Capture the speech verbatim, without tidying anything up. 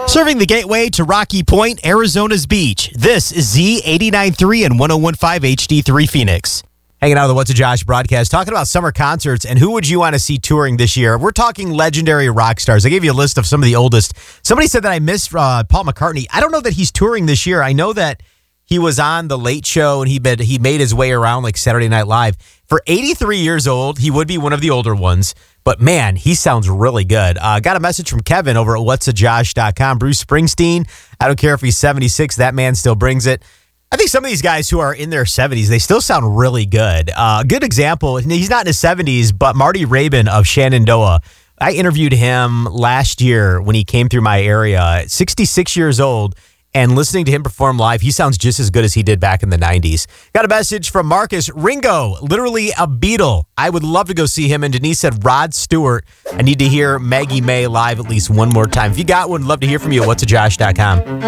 Serving the gateway to Rocky Point, Arizona's beach. This is Z eighty-nine point three and one oh one point five H D three Phoenix. Hanging out with the What's a Josh broadcast, talking about summer concerts and who would you want to see touring this year. We're talking legendary rock stars. I gave you a list of some of the oldest. Somebody said that I missed uh, Paul McCartney. I don't know that he's touring this year. I know that he was on The Late Show and he been, he made his way around like Saturday Night Live. For eighty-three years old, he would be one of the older ones. But, man, he sounds really good. Uh, got a message from Kevin over at whats a josh dot com. Bruce Springsteen, I don't care if he's seventy-six, that man still brings it. I think some of these guys who are in their seventies, they still sound really good. Uh, a good example, he's not in his seventies, but Marty Raybon of Shenandoah. I interviewed him last year when he came through my area, sixty-six years old. And listening to him perform live, he sounds just as good as he did back in the nineties. Got a message from Marcus. Ringo, literally a Beatle. I would love to go see him. And Denise said, Rod Stewart. I need to hear Maggie May live at least one more time. If you got one, love to hear from you at whats a josh dot com.